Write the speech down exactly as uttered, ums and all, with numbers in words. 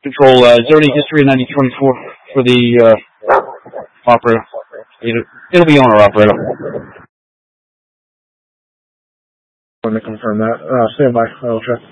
Control, uh, is there any history in nineteen twenty-four for the uh, operator? It'll, it'll be on our operator. I want to confirm that. Uh, stand by. I'll check.